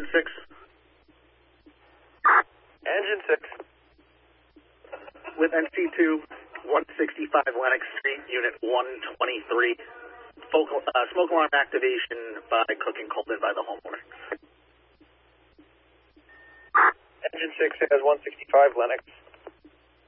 6. Engine 6. With NC2, 165 Lennox Street, Unit 123. Smoke alarm activation by Cook and Colton by the homeowner. Engine 6 has 165 Lennox.